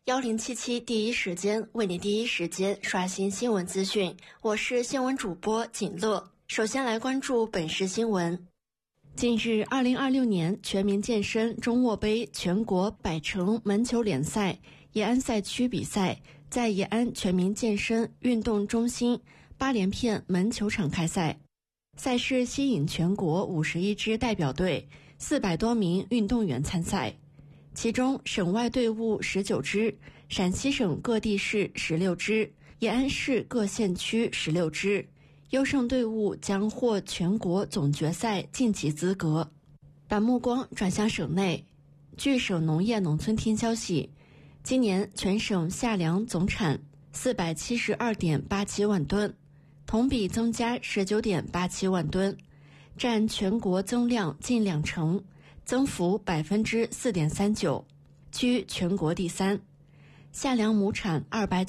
1077第一时间为你第一时间刷新新闻资讯，我是新闻主播锦乐。首先来关注本市新闻。近日，2026年全民健身中沃杯全国百城门球联赛延安赛区比赛在延安全民健身运动中心8连片门球场开赛。赛事吸引全国51支代表队400多名运动员参赛，其中省外队伍19支，陕西省各地市16支，延安市各县区16支。优胜队伍将获全国总决赛晋级资格。把目光转向省内，据省农业农村厅消息，今年全省夏粮总产472.87万吨，同比增加19.87万吨，占全国增量近20%，增幅4.39%，居全国第3。夏粮亩产290